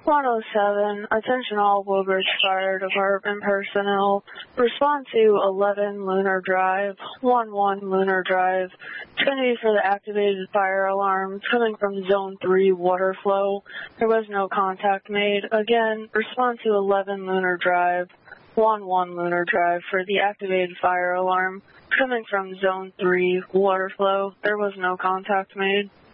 107, attention all Woodbridge Fire Department personnel. Respond to 11 Lunar Drive, 11 Lunar Drive. Trinity for the activated fire alarm coming from Zone 3 water flow. There was no contact made. Again, respond to 11 Lunar Drive, 11 Lunar Drive for the activated fire alarm coming from Zone 3 water flow. There was no contact made.